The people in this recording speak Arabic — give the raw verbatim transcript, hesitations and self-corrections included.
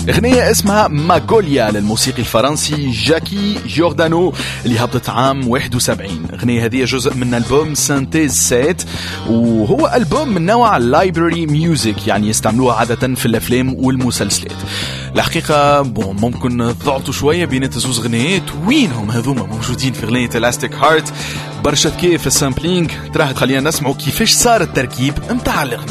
أغنية اسمها ماغوليا للموسيقي الفرنسي جاكي جوردانو اللي هبطت عام واحد وسبعين. أغنية هذه جزء من ألبوم سانتيز سات، وهو ألبوم من نوع لايبراري ميوزك، يعني يستعملوها عادة في الأفلام والمسلسلات. الحقيقة ممكن ضعتوا شوية بين تزوز غنيات، وينهم هذوما موجودين في غنية إلاستيك هارت؟ برشا كيف السامبلينج، تراه خلينا نسمعوا كيفاش صار التركيب متاع الأغنية.